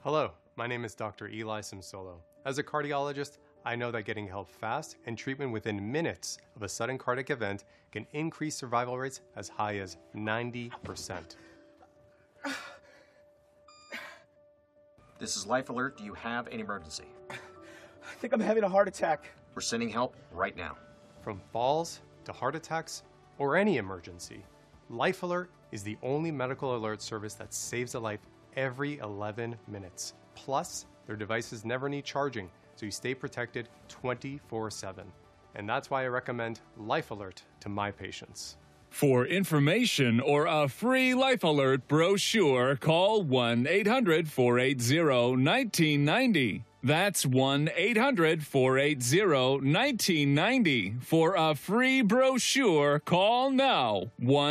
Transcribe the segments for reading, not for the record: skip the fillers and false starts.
Hello, my name is Dr. Eli Simsolo. As a cardiologist, I know that getting help fast and treatment within minutes of a sudden cardiac event can increase survival rates as high as 90%. This is Life Alert. Do you have an emergency? I think I'm having a heart attack. We're sending help right now. From falls to heart attacks or any emergency, Life Alert is the only medical alert service that saves a life every 11 minutes. Plus, their devices never need charging, so you stay protected 24/7. And that's why I recommend Life Alert to my patients. For information or a free Life Alert brochure, call 1-800-480-1990. That's 1-800-480-1990. For a free brochure, call now.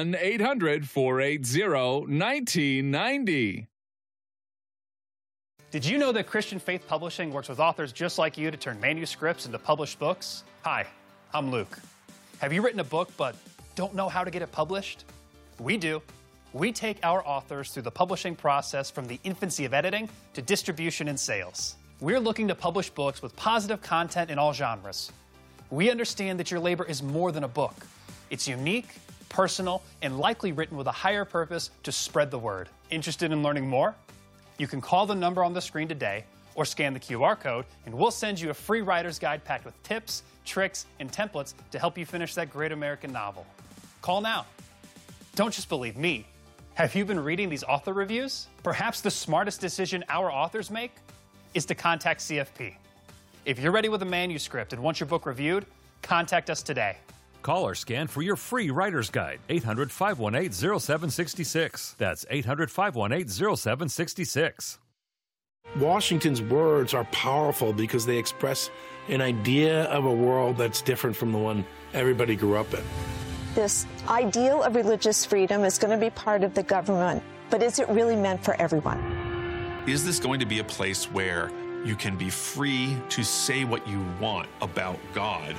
1-800-480-1990. Did you know that Christian Faith Publishing works with authors just like you to turn manuscripts into published books? Hi, I'm Luke. Have you written a book but don't know how to get it published? We do. We take our authors through the publishing process from the infancy of editing to distribution and sales. We're looking to publish books with positive content in all genres. We understand that your labor is more than a book. It's unique, personal, and likely written with a higher purpose to spread the word. Interested in learning more? You can call the number on the screen today or scan the QR code, and we'll send you a free writer's guide packed with tips, tricks, and templates to help you finish that great American novel. Call now. Don't just believe me. Have you been reading these author reviews? Perhaps the smartest decision our authors make is to contact CFP. If you're ready with a manuscript and want your book reviewed, contact us today. Call or scan for your free writer's guide, 800-518-0766. That's 800-518-0766. Washington's words are powerful because they express an idea of a world that's different from the one everybody grew up in. This ideal of religious freedom is going to be part of the government, but is it really meant for everyone? Is this going to be a place where you can be free to say what you want about God?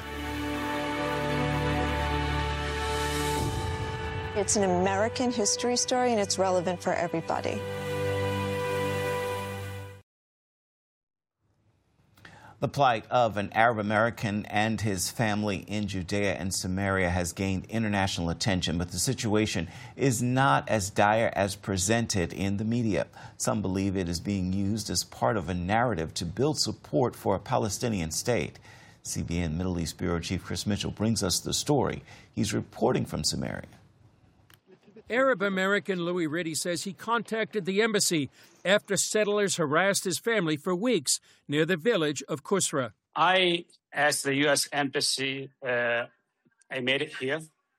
It's an American history story, and it's relevant for everybody. The plight of an Arab American and his family in Judea and Samaria has gained international attention, but the situation is not as dire as presented in the media. Some believe it is being used as part of a narrative to build support for a Palestinian state. CBN Middle East Bureau Chief Chris Mitchell brings us the story. He's reporting from Samaria. Arab American Louis Riddy says he contacted the embassy after settlers harassed his family for weeks near the village of Kusra. I asked the U.S. Embassy, I made it here,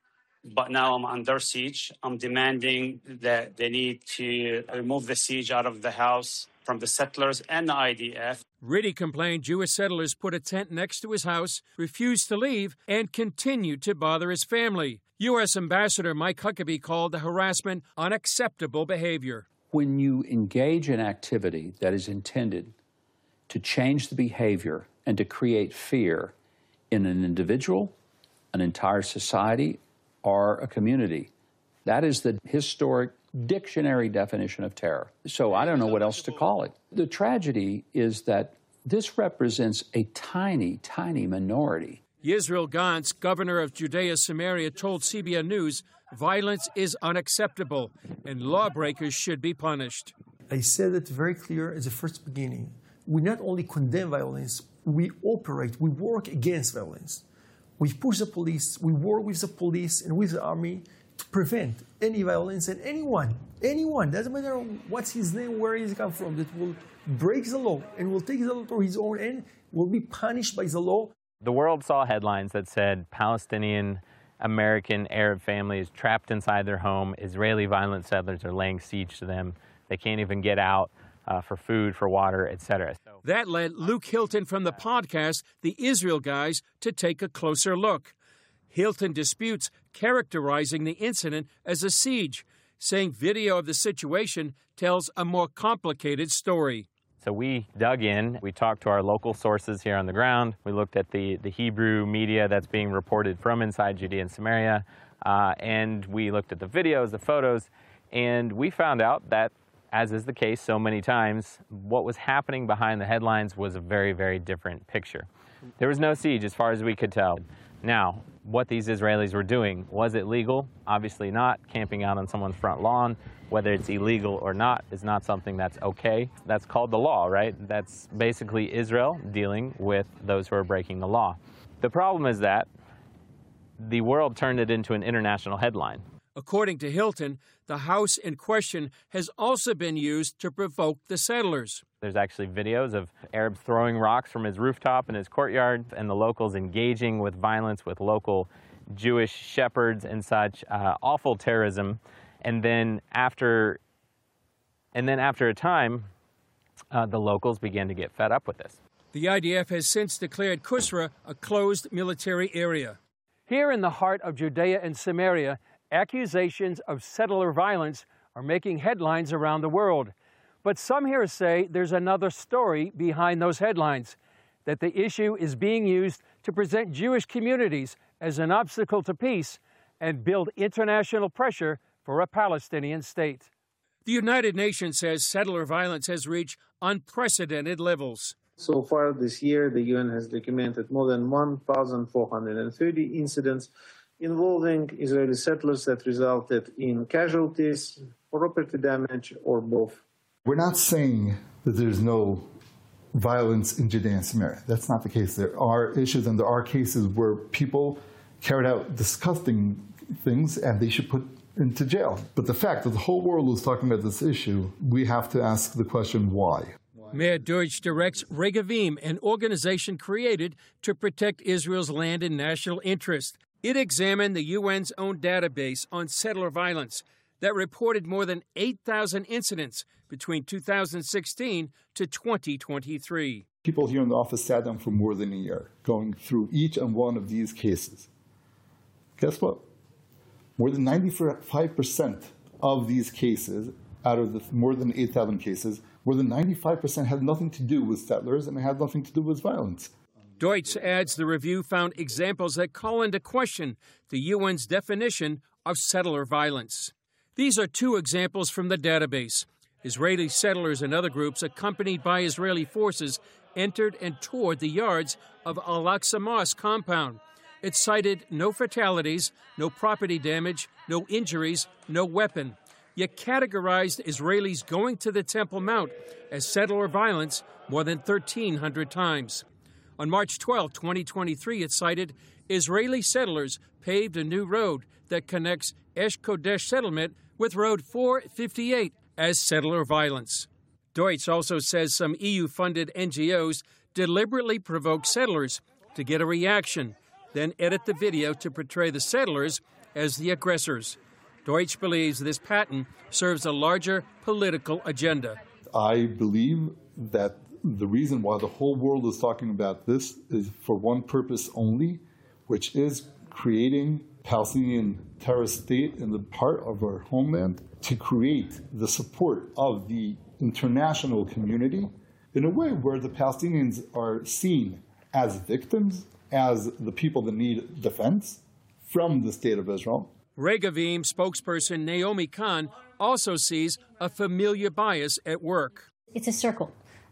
but now I'm under siege. I'm demanding that they need to remove the siege out of the house from the settlers and the IDF. Riddy complained Jewish settlers put a tent next to his house, refused to leave, and continued to bother his family. U.S. Ambassador Mike Huckabee called the harassment unacceptable behavior. When you engage in activity that is intended to change the behavior and to create fear in an individual, an entire society, or a community, that is the historic dictionary definition of terror. So I don't know what else to call it. The tragedy is that this represents a tiny, tiny minority. Yisrael Gantz, governor of Judea Samaria, told CBN News violence is unacceptable and lawbreakers should be punished. I said it very clear at the first beginning. We not only condemn violence, we operate, we work against violence. We push the police, we work with the police and with the army to prevent any violence, and anyone, doesn't matter what's his name, where he's come from, that will break the law and will take the law to his own end, will be punished by the law. The world saw headlines that said Palestinian American Arab families trapped inside their home. Israeli violent settlers are laying siege to them. They can't even get out for food, for water, etc. That led Luke Hilton from the podcast The Israel Guys to take a closer look. Hilton disputes characterizing the incident as a siege, saying video of the situation tells a more complicated story. So we dug in, we talked to our local sources here on the ground, we looked at the Hebrew media that's being reported from inside Judea and Samaria, and we looked at the videos, the photos, and we found out that as is the case so many times, what was happening behind the headlines was a very, very different picture. There was no siege as far as we could tell. Now, what these Israelis were doing, was it legal? Obviously not. Camping out on someone's front lawn, whether it's illegal or not, is not something that's okay. That's called the law, right? That's basically Israel dealing with those who are breaking the law. The problem is that the world turned it into an international headline. According to Hilton, the house in question has also been used to provoke the settlers. There's actually videos of Arabs throwing rocks from his rooftop in his courtyard and the locals engaging with violence with local Jewish shepherds and such. Awful terrorism. And then after a time, the locals began to get fed up with this. The IDF has since declared Kusra a closed military area. Here in the heart of Judea and Samaria, accusations of settler violence are making headlines around the world. But some here say there's another story behind those headlines, that the issue is being used to present Jewish communities as an obstacle to peace and build international pressure for a Palestinian state. The United Nations says settler violence has reached unprecedented levels. So far this year, the UN has documented more than 1,430 incidents involving Israeli settlers that resulted in casualties, property damage, or both. We're not saying that there's no violence in Judea and Samaria. That's not the case. There are issues and there are cases where people carried out disgusting things and they should put into jail. But the fact that the whole world is talking about this issue, we have to ask the question, why? Mayor Deutsch directs Regavim, an organization created to protect Israel's land and national interest. It examined the UN's own database on settler violence that reported more than 8,000 incidents between 2016 to 2023. People here in the office sat down for more than a year going through each and one of these cases. Guess what? More than 95% of these cases, out of the more than 8,000 cases, more than 95% had nothing to do with settlers and it had nothing to do with violence. Deutsch adds the review found examples that call into question the UN's definition of settler violence. These are two examples from the database. Israeli settlers and other groups accompanied by Israeli forces entered and toured the yards of Al-Aqsa Mosque compound. It cited no fatalities, no property damage, no injuries, no weapon. Yet categorized Israelis going to the Temple Mount as settler violence more than 1,300 times. On March 12, 2023, it cited Israeli settlers paved a new road that connects Esh Kodesh settlement with Road 458 as settler violence. Deutsch also says some EU-funded NGOs deliberately provoke settlers to get a reaction, then edit the video to portray the settlers as the aggressors. Deutsch believes this pattern serves a larger political agenda. I believe that the reason why the whole world is talking about this is for one purpose only, which is creating Palestinian terrorist state in the part of our homeland to create the support of the international community in a way where the Palestinians are seen as victims, as the people that need defense from the state of Israel. Regavim spokesperson Naomi Khan also sees a familiar bias at work. It's a circle.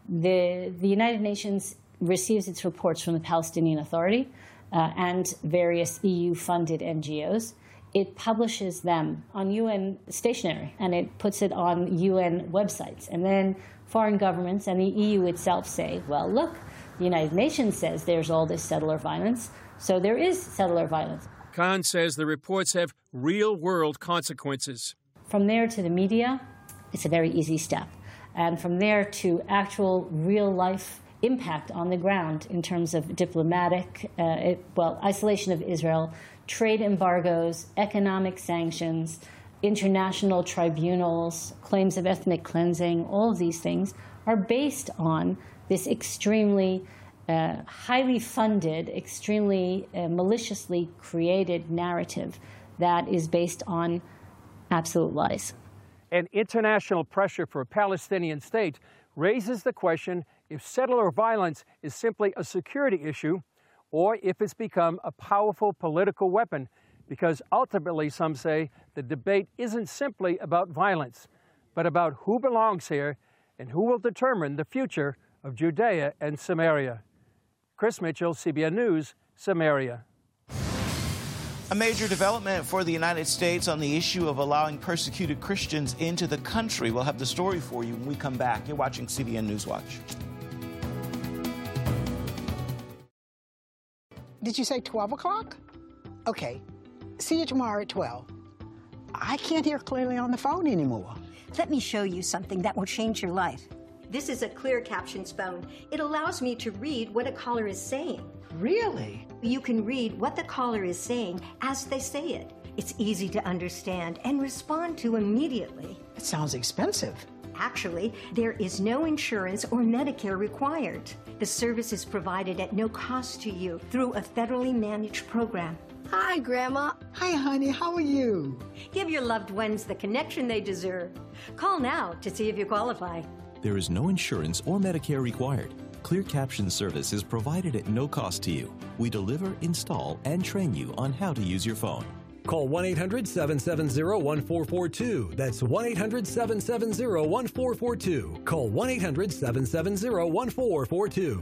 The United Nations receives its reports from the Palestinian Authority and various EU-funded NGOs. It publishes them on UN stationery, and it puts it on UN websites. And then foreign governments and the EU itself say, well, look, the United Nations says there's all this settler violence, so there is settler violence. Khan says the reports have real-world consequences. From there to the media, it's a very easy step. And from there to actual real-life impact on the ground in terms of diplomatic, isolation of Israel, trade embargoes, economic sanctions, international tribunals, claims of ethnic cleansing, all of these things are based on this extremely highly funded, extremely maliciously created narrative that is based on absolute lies. And international pressure for a Palestinian state raises the question if settler violence is simply a security issue or if it's become a powerful political weapon, because ultimately, some say, the debate isn't simply about violence. but about who belongs here and who will determine the future of Judea and Samaria. Chris Mitchell, CBN News, Samaria. A major development for the United States on the issue of allowing persecuted Christians into the country. We'll have the story for you when we come back. You're watching CBN News Watch. Did you say 12 o'clock? Okay. See you tomorrow at 12. I can't hear clearly on the phone anymore. Let me show you something that will change your life. This is a clear captions phone. It allows me to read what a caller is saying. Really? You can read what the caller is saying as they say it. It's easy to understand and respond to immediately. It sounds expensive. Actually, there is no insurance or Medicare required. The service is provided at no cost to you through a federally managed program. Hi, Grandma. Hi, honey. How are you? Give your loved ones the connection they deserve. Call now to see if you qualify. There is no insurance or Medicare required. Clear Caption service is provided at no cost to you. We deliver, install, and train you on how to use your phone. Call 1-800-770-1442. That's 1-800-770-1442. Call 1-800-770-1442.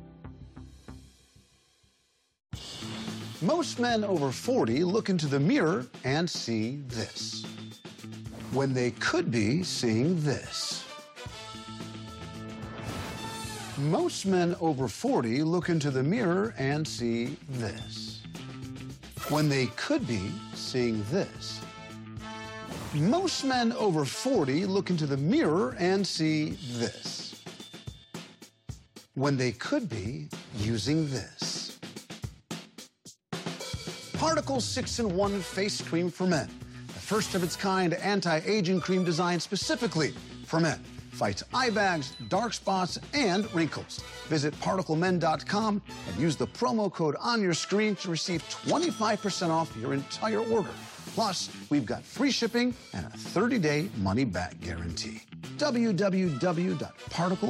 Most men over 40 look into the mirror and see this, when they could be seeing this. Most men over 40 look into the mirror and see this, when they could be seeing this. Most men over 40 look into the mirror and see this, when they could be using this. Particle 6-in-1 Face Cream for Men, the first of its kind anti-aging cream designed specifically for men. Fights eye bags, dark spots, and wrinkles. Visit ParticleMen.com and use the promo code on your screen to receive 25% off your entire order. Plus, we've got free shipping and a 30-day money-back guarantee. www.particle